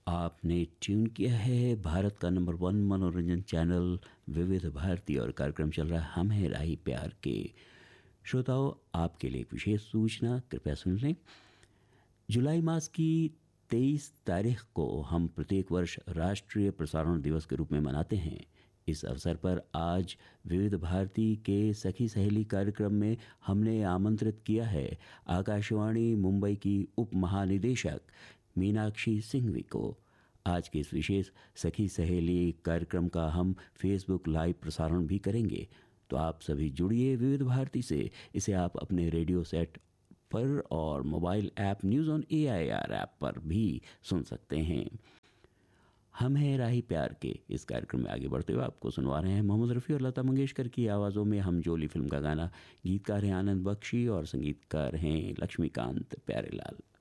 आपने ट्यून किया है भारत का नंबर 1 मनोरंजन चैनल विविध भारती और कार्यक्रम चल रहा हम है राही प्यार के। श्रोताओं, आपके लिए एक विशेष सूचना कृपया सुन लें। जुलाई मास की 23 तारीख को हम प्रत्येक वर्ष राष्ट्रीय प्रसारण दिवस के रूप में मनाते हैं। इस अवसर पर आज विविध भारती के सखी सहेली कार्यक्रम में हमने आमंत्रित किया है आकाशवाणी मुंबई की उप महानिदेशक मीनाक्षी सिंघवी को। आज के इस विशेष सखी सहेली कार्यक्रम का हम फेसबुक लाइव प्रसारण भी करेंगे, तो आप सभी जुड़िए विविध भारती से। इसे आप अपने रेडियो सेट पर और mobile app news on AIR app पर भी सुन सकते हैं। हम हैं राही प्यार के इस कार्यक्रम में आगे बढ़ते हुए आपको सुनवा रहे हैं मोहम्मद रफ़ी और लता मंगेशकर की आवाज़ों में हम जोली फिल्म का गाना। गीतकार हैं आनंद बख्शी और संगीतकार हैं लक्ष्मीकांत प्यारेलाल।